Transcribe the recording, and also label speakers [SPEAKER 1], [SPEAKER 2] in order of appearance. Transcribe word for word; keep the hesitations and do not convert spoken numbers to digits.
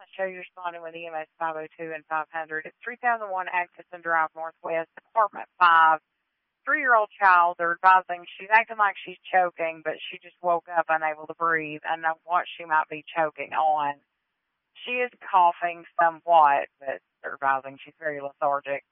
[SPEAKER 1] Show you responding with E M S five oh two and five hundred. It's three thousand one Atkinson Drive Northwest, Apartment five. Three-year-old child, they're advising she's acting like she's choking, but she just woke up unable to breathe and know what she might be choking on. She is coughing somewhat, but they're advising she's very lethargic.